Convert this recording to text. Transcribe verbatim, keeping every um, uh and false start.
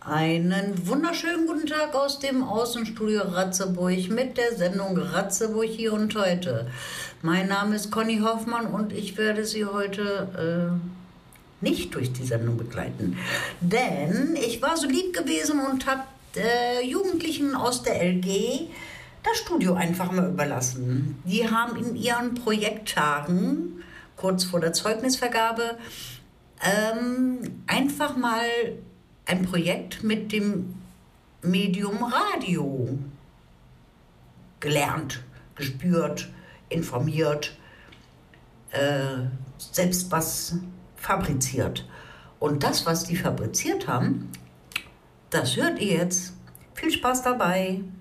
Einen wunderschönen guten Tag aus dem Außenstudio Ratzeburg mit der Sendung Ratzeburg hier und heute. Mein Name ist Conny Hoffmann und ich werde Sie heute äh, nicht durch die Sendung begleiten. Denn ich war so lieb gewesen und habe äh, Jugendlichen aus der L G das Studio einfach mal überlassen. Die haben in ihren Projekttagen, kurz vor der Zeugnisvergabe, ähm, einfach mal ein Projekt mit dem Medium Radio gelernt, gespürt, informiert, äh, selbst was fabriziert. Und das, was die fabriziert haben, das hört ihr jetzt. Viel Spaß dabei!